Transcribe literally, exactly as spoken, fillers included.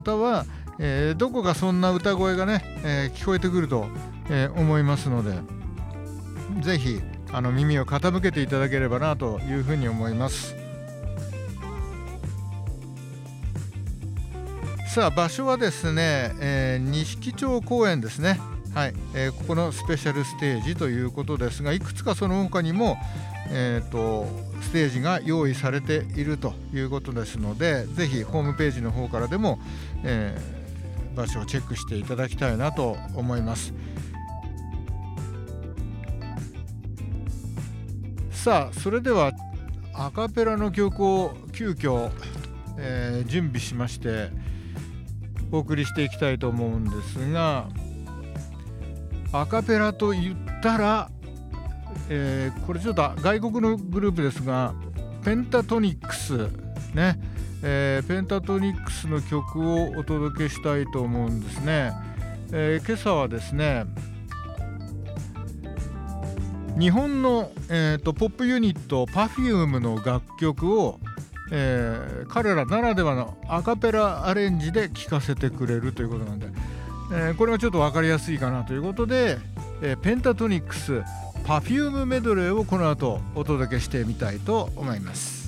方は、えー、どこかそんな歌声がね、えー、聞こえてくると、えー、思いますので、ぜひあの耳を傾けていただければなというふうに思います。さあ場所はですね、えー、錦町公園ですね。はい、えー、ここのスペシャルステージということですが、いくつかその他にも、えー、とステージが用意されているということですので、ぜひホームページの方からでも、えー、場所をチェックしていただきたいなと思います。さあそれではアカペラの曲を急遽、えー、準備しましてお送りしていきたいと思うんですが、アカペラと言ったら、えー、これちょっと外国のグループですが、ペンタトニックスね、えー、ペンタトニックスの曲をお届けしたいと思うんですね。えー、今朝はですね、日本の、えー、とポップユニット パフューム の楽曲を、えー、彼らならではのアカペラアレンジで聴かせてくれるということなんで、えー、これがちょっと分かりやすいかなということで、えー、ペンタトニックス パフューム メドレーをこの後お届けしてみたいと思います。